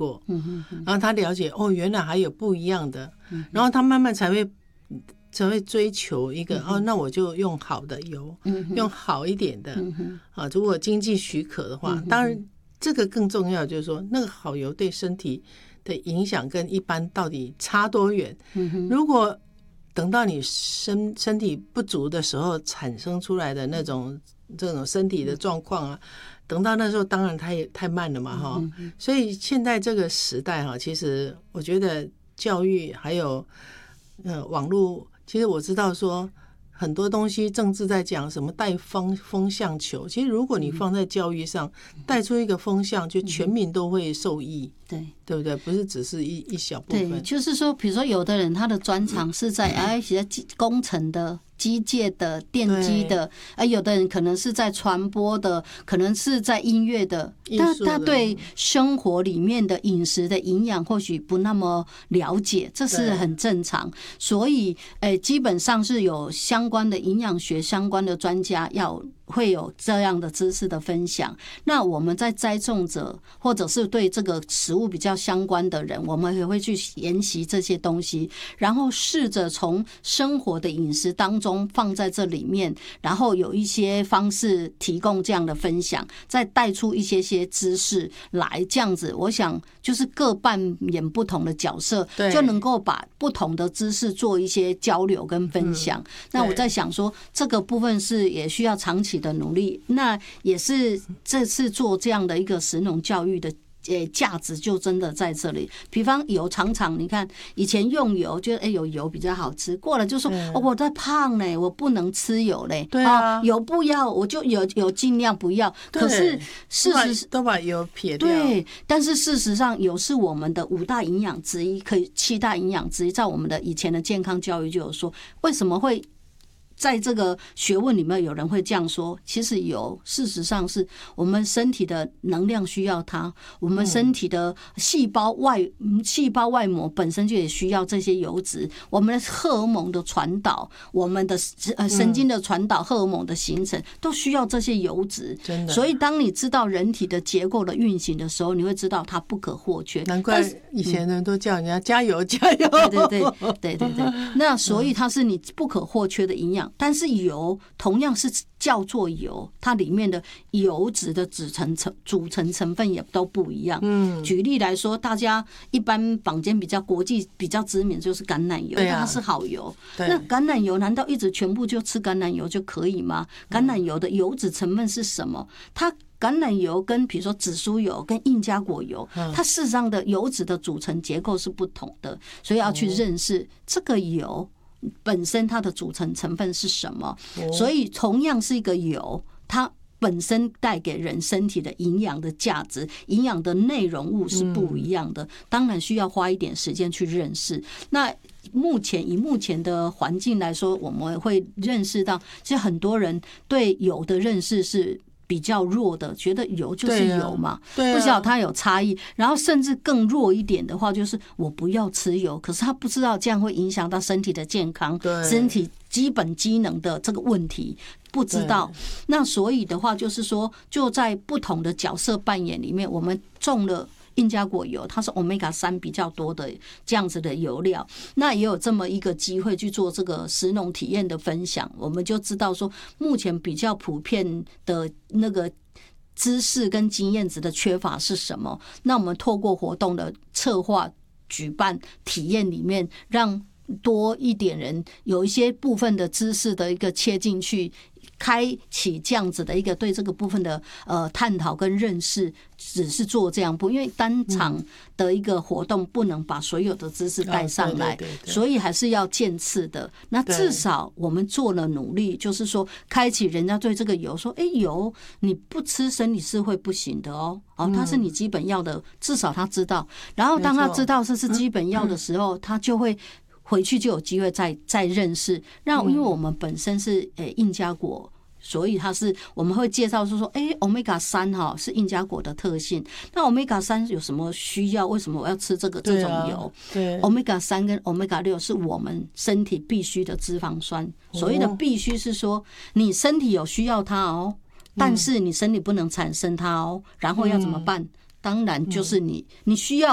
过，然后他了解原来还有不一样的，然后他慢慢才会追求一个那我就用好的油，用好一点的如果经济许可的话，当然这个更重要，就是说那个好油对身体的影响跟一般到底差多远？如果等到你身体不足的时候产生出来的这种身体的状况啊，等到那时候当然它也太慢了嘛所以现在这个时代其实我觉得教育还有网络，其实我知道说很多东西政治在讲什么带风向球，其实如果你放在教育上带出一个风向，就全民都会受益，对不对？不是只是一小部分。 对，就是说比如说有的人他的专长是在工程的、机械的、电机的，有的人可能是在传播的，可能是在音乐的，他对生活里面的饮食的营养或许不那么了解，这是很正常。所以基本上是有相关的营养学相关的专家会有这样的知识的分享。那我们在栽种者或者是对这个食物比较相关的人，我们也会去研习这些东西，然后试着从生活的饮食当中放在这里面，然后有一些方式提供这样的分享，再带出一些知识来，这样子我想就是各扮演不同的角色，就能够把不同的知识做一些交流跟分享。那我在想说这个部分是也需要长期的努力，那也是这次做这样的一个食农教育的价值就真的在这里。比方油，常常你看以前用油就有油比较好吃，过了就说我在胖嘞，我不能吃油嘞，油不要，我就油尽量不要。可是事实都把油撇掉。 对，但是事实上油是我们的5大营养之一，可以7大营养之一，在我们的以前的健康教育就有说，为什么会在这个学问里面有人会这样说，其实油事实上是我们身体的能量需要它，我们身体的细胞外膜本身就也需要这些油脂，我们的荷尔蒙的传导，我们的神经的传导，荷尔蒙的形成都需要这些油脂。真的，所以当你知道人体的结构的运行的时候，你会知道它不可或缺。 难怪以前人都叫人家加油加油。 对，那所以它是你不可或缺的营养。但是油同样是叫做油，它里面的油脂的组成成分也都不一样。举例来说，大家一般坊间国际比较知名就是橄榄油，它是好油。那橄榄油难道一直全部就吃橄榄油就可以吗？橄榄油的油脂成分是什么？它橄榄油跟比如说紫苏油跟印加果油，它事实上的油脂的组成结构是不同的，所以要去认识这个油本身它的组成成分是什么。所以同样是一个油，它本身带给人身体的营养的价值、营养的内容物是不一样的，当然需要花一点时间去认识。那以目前的环境来说，我们会认识到，其实很多人对油的认识是比较弱的，觉得油就是油嘛，不知道它有差异。然后甚至更弱一点的话，就是我不要吃油，可是他不知道这样会影响到身体的健康、身体基本机能的这个问题，不知道。那所以的话，就是说，就在不同的角色扮演里面，我们种了印加果油，它是 Omega-3 比较多的这样子的油料，那也有这么一个机会去做这个食农体验的分享，我们就知道说，目前比较普遍的那个知识跟经验值的缺乏是什么？那我们透过活动的策划、举办、体验里面，让多一点人有一些部分的知识的一个切进去，开启这样子的一个对这个部分的探讨跟认识，只是做这样因为单场的一个活动不能把所有的知识带上来，所以还是要渐次的。那至少我们做了努力，就是说开启人家对这个油说，油你不吃身体是会不行的哦，它是你基本要的，至少他知道。然后当他知道这是基本要的时候，他就会回去就有机会再认识。因为我们本身是印加果，所以我们会介绍说Omega-3 是印加果的特性。那 Omega-3 有什么需要？为什么我要吃这种油？Omega-3 跟 Omega-6 是我们身体必须的脂肪酸。所谓的必须是说，你身体有需要它哦，但是你身体不能产生它哦。然后要怎么办？当然就是你需要。